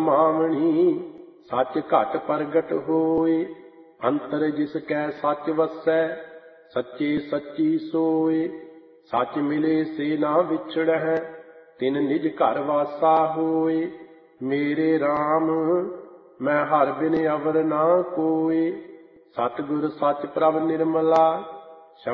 ਸੁਮਾਵਣੀ। सच घट प्रगट होए, अंतर जिसकै सच वसै, सच्चे सच्ची सोए। सच मिले से ना विछड़ै, तिन निज घर वासा होए। मेरे राम मैं हर बिन अवर ना कोए, सतगुर सच प्रभ निर्मला।